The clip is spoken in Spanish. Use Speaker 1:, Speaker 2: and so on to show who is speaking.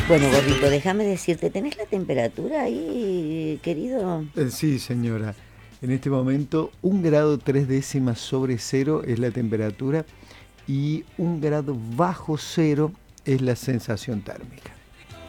Speaker 1: Bueno, Gordito, déjame decirte, ¿tenés la temperatura ahí, querido?
Speaker 2: Sí, señora. En este momento, 1 grado 3 décimas sobre cero es la temperatura y 1 grado bajo cero es la sensación térmica.